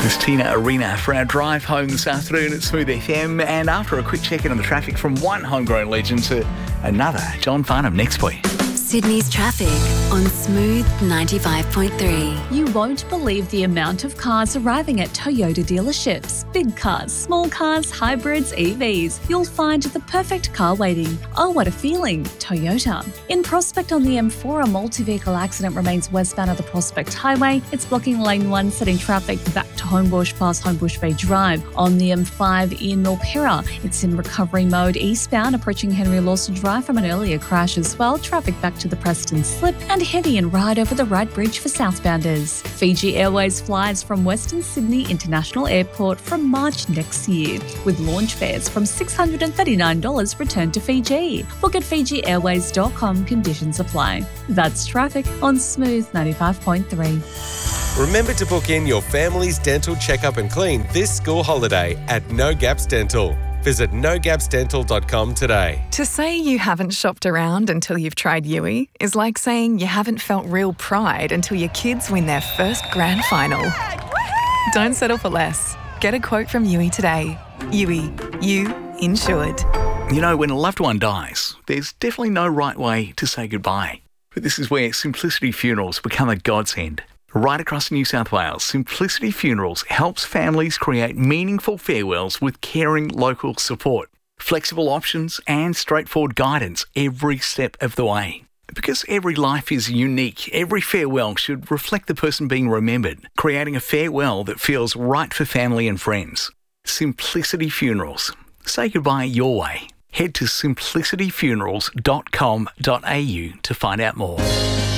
It's Tina Arena for our drive home this afternoon at Smooth FM. And after a quick check-in on the traffic from one homegrown legend to another, John Farnham next week. Sydney's traffic on Smooth 95.3. You won't believe the amount of cars arriving at Toyota dealerships. Big cars, small cars, hybrids, EVs. You'll find the perfect car waiting. Oh, what a feeling. Toyota. In Prospect on the M4, a multi-vehicle accident remains westbound of the Prospect Highway. It's blocking lane 1, setting traffic back to Homebush past Homebush Bay Drive. On the M5 in Milpera, it's in recovery mode eastbound, approaching Henry Lawson Drive from an earlier crash as well. Traffic back to the Preston Slip and heavy and ride over the Wright Bridge for southbounders. Fiji Airways flies from Western Sydney International Airport from March next year, with launch fares from $639 return to Fiji. Book at FijiAirways.com. Conditions apply. That's traffic on Smooth 95.3. Remember to book in your family's dental checkup and clean this school holiday at No Gaps Dental. Visit nogapsdental.com today. To say you haven't shopped around until you've tried Yui is like saying you haven't felt real pride until your kids win their first grand final. Don't settle for less. Get a quote from Yui today. Yui, you insured. You know, when a loved one dies, there's definitely no right way to say goodbye. But this is where Simplicity Funerals become a godsend. Right across New South Wales, Simplicity Funerals helps families create meaningful farewells with caring local support, flexible options and straightforward guidance every step of the way. Because every life is unique, every farewell should reflect the person being remembered, creating a farewell that feels right for family and friends. Simplicity Funerals. Say goodbye your way. Head to simplicityfunerals.com.au to find out more.